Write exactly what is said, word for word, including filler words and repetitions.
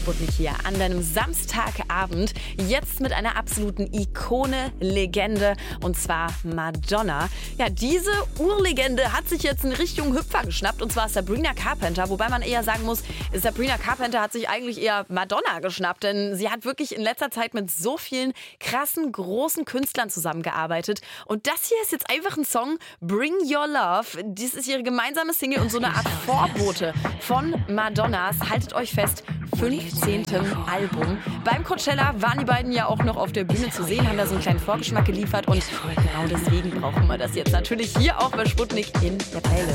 Sputnik hier an deinem Samstagabend. Jetzt mit einer absoluten Ikone, Legende, und zwar Madonna. Ja, diese Urlegende hat sich jetzt in Richtung Hüpfer geschnappt, und zwar Sabrina Carpenter. Wobei man eher sagen muss, Sabrina Carpenter hat sich eigentlich eher Madonna geschnappt, denn sie hat wirklich in letzter Zeit mit so vielen krassen, großen Künstlern zusammengearbeitet. Und das hier ist jetzt einfach ein Song, Bring Your Love. Dies ist ihre gemeinsame Single und so eine Art Vorbote von Madonnas, haltet euch fest, fünfzehnten Album. Beim Coachella waren die beiden ja auch noch auf der Bühne zu sehen, haben da so einen kleinen Vorgeschmack geliefert, und genau deswegen brauchen wir das jetzt natürlich hier auch bei Sputnik in der Playlist.